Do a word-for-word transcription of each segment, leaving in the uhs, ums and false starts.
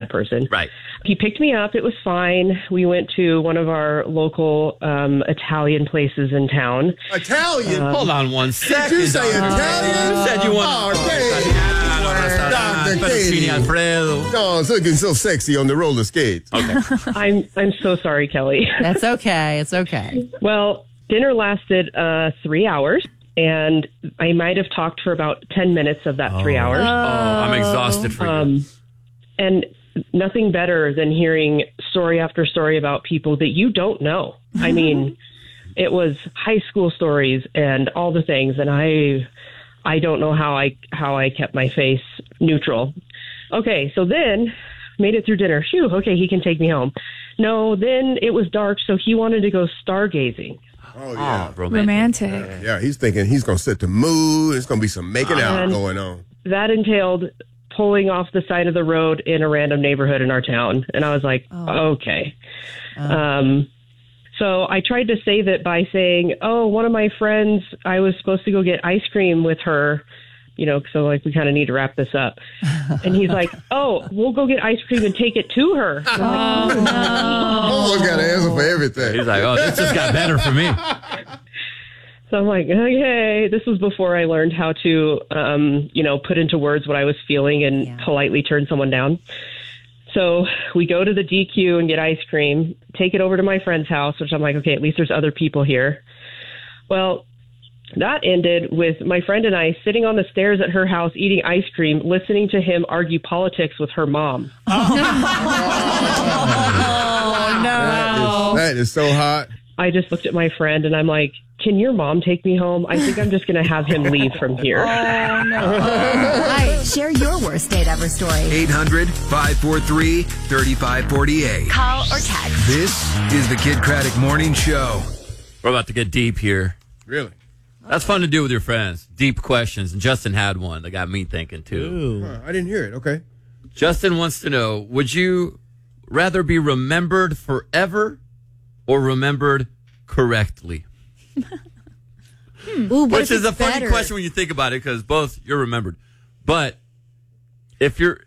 bad person. Right. He picked me up. It was fine. We went to one of our local um, Italian places in town. Italian? Um, Hold on one second. Did you say Italian? You said you wanted Oh, Doctor Katie. Alfredo. Oh, it's looking so sexy on the roller skates. Okay. I'm I'm so sorry, Kelly. That's okay. It's okay. Well, dinner lasted uh, three hours, and I might have talked for about ten minutes of that three hours. Oh, I'm exhausted for you. Um, and nothing better than hearing story after story about people that you don't know. I mean, it was high school stories and all the things, and I I don't know how I how I kept my face neutral. Okay, so then made it through dinner. Phew, okay, he can take me home. No, then it was dark, so he wanted to go stargazing. Oh, yeah. Oh, romantic. Romantic. Yeah, he's thinking he's going to set the mood. There's going to be some making out And- going on. That entailed pulling off the side of the road in a random neighborhood in our town. And I was like, Oh. okay. Um, so I tried to save it by saying, oh, one of my friends, I was supposed to go get ice cream with her, you know, so like we kind of need to wrap this up. And he's like, oh, we'll go get ice cream and take it to her. I'm like, Oh, no. Almost got an answer for everything. He's like, oh, this just got better for me. So I'm like, okay, this was before I learned how to, um, you know, put into words what I was feeling and Yeah. politely turn someone down. So we go to the D Q and get ice cream, take it over to my friend's house, which I'm like, okay, at least there's other people here. Well, that ended with my friend and I sitting on the stairs at her house eating ice cream, listening to him argue politics with her mom. Oh, no. That is, that is so hot. I just looked at my friend and I'm like, can your mom take me home? I think I'm just going to have him leave from here. Oh, no. All right. Share your worst date ever story. eight hundred, five four three, three five four eight. Call or text. This is the Kid Craddock Morning Show. We're about to get deep here. Really? That's fun to do with your friends. Deep questions. And Justin had one that got me thinking, too. Huh, I didn't hear it. Okay. Justin wants to know, would you rather be remembered forever or remembered correctly? Ooh, what Which if is a it's funny better? question when you think about it, because both you're remembered. But if you're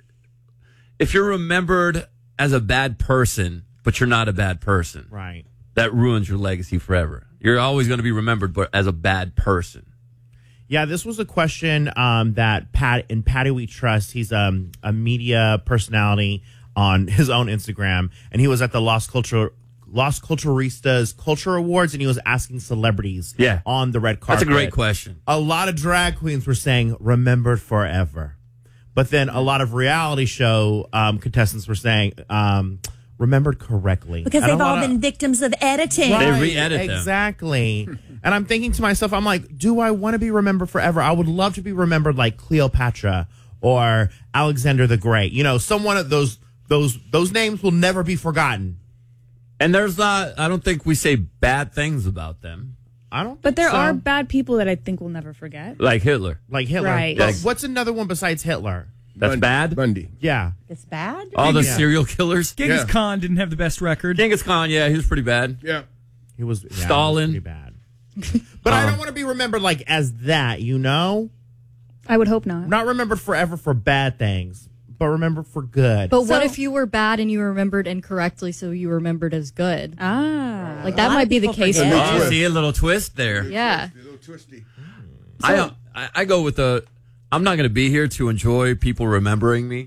if you're remembered as a bad person, but you're not a bad person, Right. that ruins your legacy forever. You're always going to be remembered, but as a bad person. Yeah, this was a question um, that Pat in Patty We Trust. He's um, a media personality on his own Instagram, and he was at the Los Culture Los Culturistas Culture Awards, and he was asking celebrities Yeah. on the red carpet. That's a great question. A lot of drag queens were saying "remembered forever," but then a lot of reality show um, contestants were saying um, "remembered correctly" Because And a they've all lot of- been victims of editing. They Right, re-edit them. Exactly. And I'm thinking to myself, I'm like, do I want to be remembered forever? I would love to be remembered like Cleopatra or Alexander the Great. You know, someone of those those those names will never be forgotten. And there's not, I don't think we say bad things about them. I don't. But there think so. are bad people that I think we'll never forget. Like Hitler. like Hitler. Right. Well, Like- what's another one besides Hitler? That's Bundy. bad? Bundy. Yeah. It's bad? All the Yeah. serial killers? Genghis Yeah. Khan didn't have the best record. Genghis Khan, yeah, he was pretty bad. Yeah. He was yeah, Stalin. He was pretty bad. But I don't want to be remembered like as that, you know? I would hope not. Not remembered forever for bad things, but remembered for good. But what So- if you were bad and you remembered incorrectly, so you remembered as good? Ah. Like that lot might of be the people case. forget. now. Oh, twist. see a little twist there. Yeah. A little twisty. I, don't- I I go with the, I'm not going to be here to enjoy people remembering me.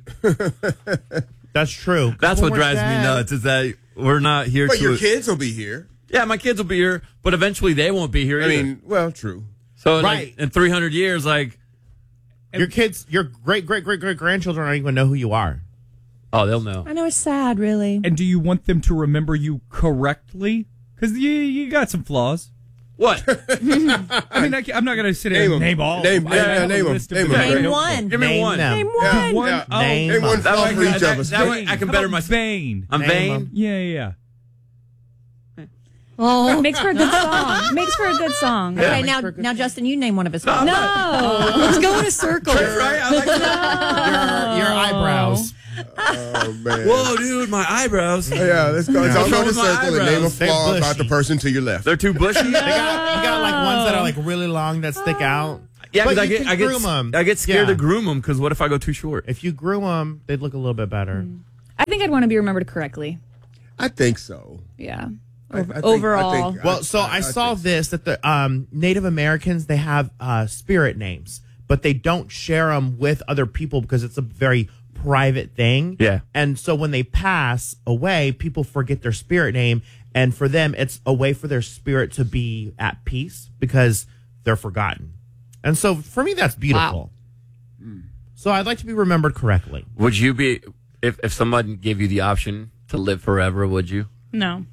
That's true. That's When what we're drives me dead- nuts is that we're not here But to. your kids will be here. Yeah, my kids will be here, but eventually they won't be here I either. mean, well, true. so Right. like, in three hundred years, like, Your kids, your great, great, great, great grandchildren don't even know who you are. oh, they'll know. I know it's sad, really. And do you want them to remember you correctly? Because you you got some flaws. What? I mean, I, am not going to sit here Name and 'em. name all. Name- I yeah, have a name 'em. list of Name them. 'em. Name Name one. Give me Name one. them. Name Yeah, one. One. yeah. Oh, Name Name one them. flaw for each that, of us. that way I can better myself. Vain. I'm Name vain. 'em. Yeah, yeah, Oh, Makes for a good song. Makes for a good song. Okay, now, now, Justin, you name one of his songs. no. Let's go in a circle. Right? I like that. Your, your eyebrows. Oh, man. Whoa, dude, my eyebrows. Yeah, let's go. Let's all What's go wrong in a with my circle and name a eyebrows? They're flaw about bushy. the person to your left. They're too bushy. They got, you got like ones that are like really long that stick out. Yeah, But because I you get can I get groom 'em. I get scared Yeah. to groom them because what if I go too short? If you grew them, they'd look a little bit better. I think I'd want to be remembered correctly. I think so. Yeah. I- I Over- think- overall. I think- Well, so I, saw this that the um, Native Americans, they have uh, spirit names, but they don't share them with other people because it's a very private thing. Yeah. And so when they pass away, people forget their spirit name. And for them, it's a way for their spirit to be at peace because they're forgotten. And so for me, that's beautiful. Wow. So I'd like to be remembered correctly. Would you be, if, if someone gave you the option to live forever, would you? No.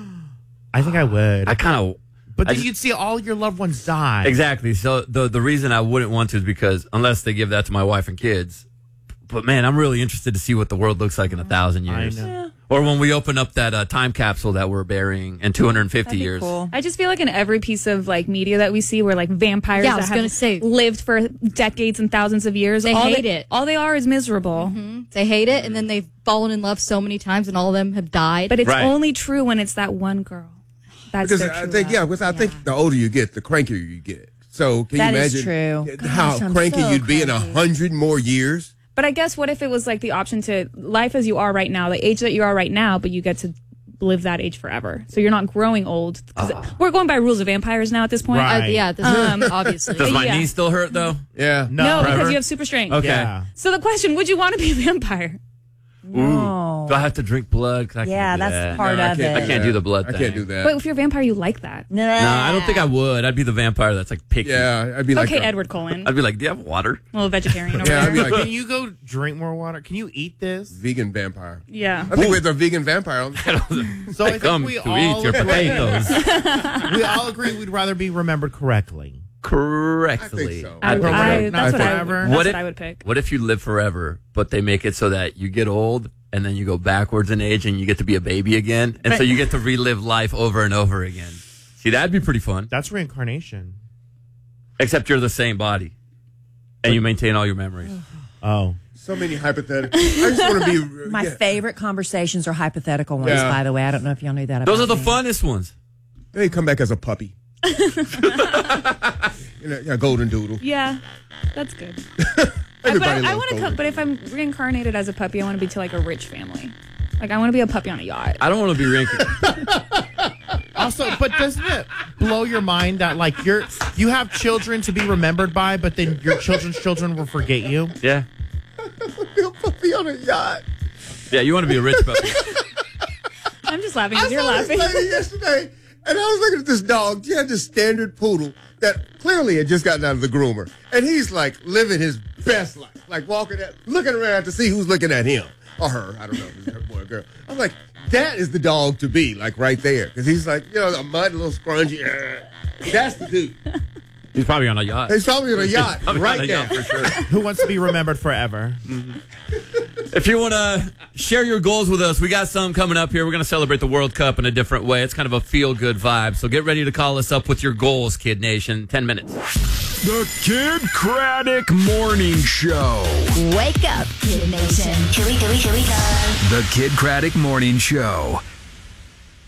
I think I would. I kind of. but I then just- you'd see all your loved ones die. Exactly. So the the reason I wouldn't want to is because unless they give that to my wife and kids. But man, I'm really interested to see what the world looks like in a thousand I years. know. Yeah. Or when we open up that uh, time capsule that we're burying in two hundred fifty That'd be years. cool. I just feel like in every piece of like media that we see, where like vampires Yeah, I that was have gonna say. lived for decades and thousands of years, They all hate they, it. All they are is miserable. They hate it, and then they've fallen in love so many times, and all of them have died. But it's Right. only true when it's that one girl. That's Because their I true think, love. yeah, because I think the older you get, the crankier you get. So can That you is imagine true. how Gosh, I'm cranky so you'd be in a cranky. hundred more years? But I guess what if it was like the option to life as you are right now, the age that you are right now, but you get to live that age forever. So you're not growing old. 'Cause we're going by rules of vampires now at this point. Right. Uh, yeah, this Um, is obviously. Does my Yeah. knee still hurt though? Yeah. No. No, Forever? because you have super strength. Okay. Yeah. So the question, would you want to be a vampire? Ooh. Do I have to drink blood? 'Cause I can't Yeah, do that's that. part No, I of can't it. I can't do the blood I thing. can't do that. But if you're a vampire, you like that. No, No, I don't think I would. I'd be the vampire that's like picky. yeah, I'd be like, Okay, a- Edward Cullen. I'd be like, do you have water? A little vegetarian over Yeah, I'd there. be like Can you go drink more water? Can you eat this? vegan vampire. Yeah. I think we're the vegan vampire. On the So I think Come we to all eat your agree, potatoes we all agree we'd rather be remembered correctly. correctly. I think so. I, Not I, forever. that's Not what, I, forever. that's What what if- I would pick. What if you live forever, but they make it so that you get old and then you go backwards in age and you get to be a baby again, and so you get to relive life over and over again? See, that'd be pretty fun. That's reincarnation. Except you're the same body, and you maintain all your memories. Oh. So many hypotheticals. I just want to be. My yeah. favorite conversations are hypothetical ones, Yeah. by the way. I don't know if y'all knew that about Those are the me. funnest ones. They come back as a puppy. you know, yeah, golden doodle. Yeah, that's good. I, but Everybody I, I loves want to, golden but if I'm reincarnated as a puppy, I want to be to like a rich family. Like I want to be a puppy on a yacht. I don't want to be reincarnated. Also, but doesn't it blow your mind that like you're you have children to be remembered by, but then your children's children will forget you? Yeah, Be a puppy on a yacht. yeah. You want to be a rich puppy. I'm just laughing I because you're saw laughing. this lady yesterday, and I was looking at this dog. She had this standard poodle that clearly had just gotten out of the groomer, and he's like living his best life, like walking at, looking around to see who's looking at him or her. I don't know if it's a boy or girl. I'm like, that is the dog to be, like right there, because he's like, you know, a mud, a little scrungy. That's the dude. He's probably on a yacht. He's probably on a yacht Probably on right a now. yacht for sure. Who wants to be remembered forever? If you want to share your goals with us, we got some coming up here. We're going to celebrate the World Cup in a different way. It's kind of a feel-good vibe. So get ready to call us up with your goals, Kid Nation. Ten minutes. The Kid Craddock Morning Show. Wake up, Kid Nation. Here we go, here we go. The Kid Craddock Morning Show.